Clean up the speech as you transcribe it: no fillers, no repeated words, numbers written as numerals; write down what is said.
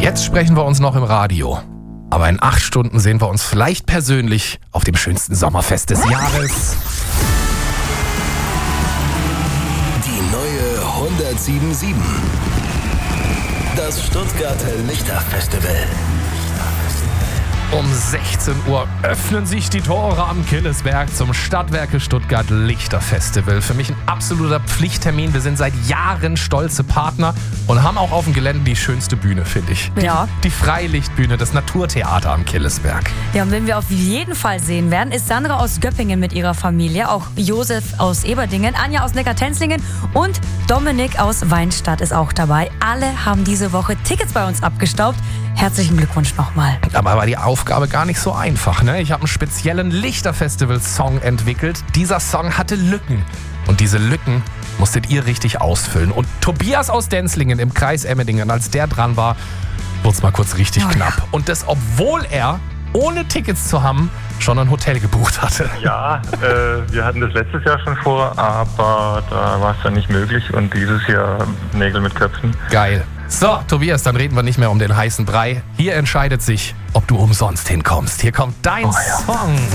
Jetzt sprechen wir uns noch im Radio. Aber in 8 Stunden sehen wir uns vielleicht persönlich auf dem schönsten Sommerfest des Jahres. Die neue 107.7. Das Stuttgarter Lichterfestival. Um 16 Uhr öffnen sich die Tore am Killesberg zum Stadtwerke Stuttgart Lichterfestival. Für mich ein absoluter Pflichttermin. Wir sind seit Jahren stolze Partner und haben auch auf dem Gelände die schönste Bühne, finde ich. Ja. Die Freilichtbühne, das Naturtheater am Killesberg. Ja, und wen wir auf jeden Fall sehen werden, ist Sandra aus Göppingen mit ihrer Familie, auch Josef aus Eberdingen, Anja aus Neckartenzlingen und Dominik aus Weinstadt ist auch dabei. Alle haben diese Woche Tickets bei uns abgestaubt. Herzlichen Glückwunsch nochmal. Aber war die Aufgabe gar nicht so einfach, ne? Ich habe einen speziellen Lichterfestival-Song entwickelt. Dieser Song hatte Lücken. Und diese Lücken musstet ihr richtig ausfüllen. Und Tobias aus Denzlingen im Kreis Emmendingen, als der dran war, wurde es mal kurz richtig knapp. Und das, obwohl er, ohne Tickets zu haben, schon ein Hotel gebucht hatte. Ja, wir hatten das letztes Jahr schon vor, aber da war es dann nicht möglich. Und dieses Jahr Nägel mit Köpfen. Geil. So, Tobias, dann reden wir nicht mehr um den heißen Brei. Hier entscheidet sich, ob du umsonst hinkommst. Hier kommt dein Song.